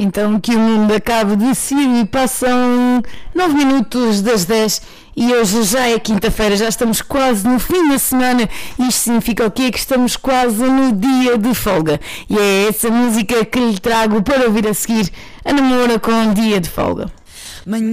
Então que o mundo acabe de si e passam 9 minutos das 10 e hoje já é quinta-feira, já estamos quase no fim da semana. Isto significa o quê? Que estamos quase no dia de folga. E é essa música que lhe trago para ouvir a seguir, a Namora com Dia de Folga.